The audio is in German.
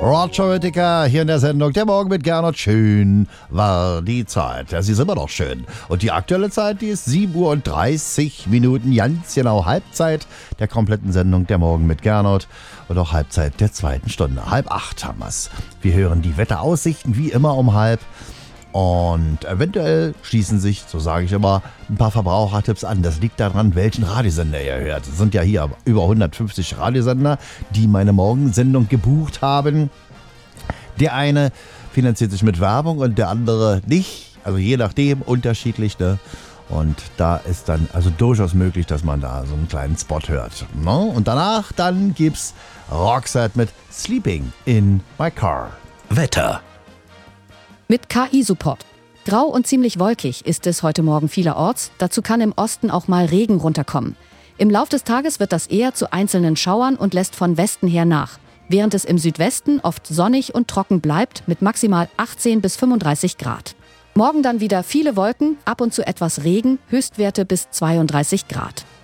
Roger Whittaker hier in der Sendung Der Morgen mit Gernot. Schön war die Zeit. Ja, sie ist immer noch schön. Und die aktuelle Zeit, die ist 7:30 Uhr. Ganz genau Halbzeit der kompletten Sendung Der Morgen mit Gernot. Und auch Halbzeit der zweiten Stunde. 7:30 haben wir's. Wir hören die Wetteraussichten wie immer um 7:30. Und eventuell schließen sich, so sage ich immer, ein paar Verbrauchertipps an. Das liegt daran, welchen Radiosender ihr hört. Es sind ja hier über 150 Radiosender, die meine Morgensendung gebucht haben. Der eine finanziert sich mit Werbung und der andere nicht. Also je nachdem, unterschiedlich. Ne? Und da ist dann also durchaus möglich, dass man da so einen kleinen Spot hört. Ne? Und danach dann gibt's Roxette mit Sleeping in My Car. Wetter. Mit KI-Support. Grau und ziemlich wolkig ist es heute Morgen vielerorts. Dazu kann im Osten auch mal Regen runterkommen. Im Lauf des Tages wird das eher zu einzelnen Schauern und lässt von Westen her nach. Während es im Südwesten oft sonnig und trocken bleibt mit maximal 18 bis 35 Grad. Morgen dann wieder viele Wolken, ab und zu etwas Regen, Höchstwerte bis 32 Grad.